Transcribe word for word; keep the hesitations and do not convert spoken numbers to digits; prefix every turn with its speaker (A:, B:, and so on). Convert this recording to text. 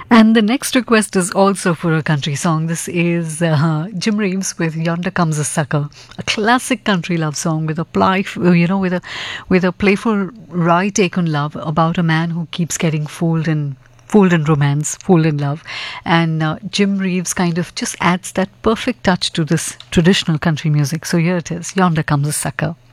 A: And the next request is also for a country song. This is uh, Jim Reeves with "Yonder Comes a Sucker," a classic country love song with a play, you know, with a with a playful wry take on love about a man who keeps getting fooled in fooled in romance, fooled in love, and uh, Jim Reeves kind of just adds that perfect touch to this traditional country music. So here it is, "Yonder Comes a Sucker."